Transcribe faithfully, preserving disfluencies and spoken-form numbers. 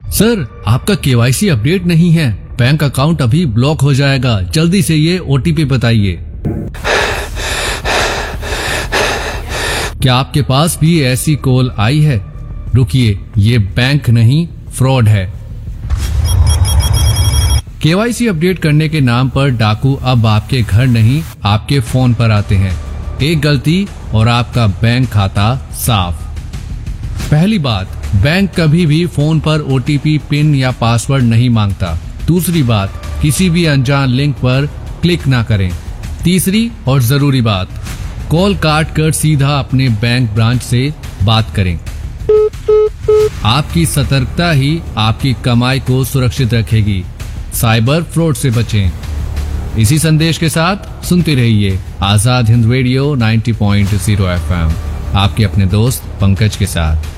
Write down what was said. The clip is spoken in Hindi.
सर, आपका केवाईसी अपडेट नहीं है, बैंक अकाउंट अभी ब्लॉक हो जाएगा, जल्दी से ये ओटीपी बताइए। क्या आपके पास भी ऐसी कॉल आई है? रुकिए, ये बैंक नहीं, फ्रॉड है। केवाईसी अपडेट करने के नाम पर डाकू अब आपके घर नहीं, आपके फोन पर आते हैं। एक गलती और आपका बैंक खाता साफ। पहली बात, बैंक कभी भी फोन पर ओटीपी, पिन या पासवर्ड नहीं मांगता। दूसरी बात, किसी भी अनजान लिंक पर क्लिक ना करें। तीसरी और जरूरी बात, कॉल काट कर सीधा अपने बैंक ब्रांच से बात करें। आपकी सतर्कता ही आपकी कमाई को सुरक्षित रखेगी। साइबर फ्रॉड से बचें। इसी संदेश के साथ सुनते रहिए आजाद हिंद रेडियो नब्बे पॉइंट शून्य एफ एम, आपके अपने दोस्त पंकज के साथ।